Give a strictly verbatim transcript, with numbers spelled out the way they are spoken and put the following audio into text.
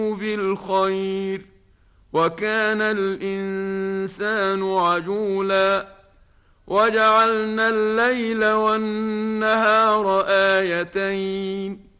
بالخير وكان الإنسان عجولا وجعلنا الليل والنهار آيتين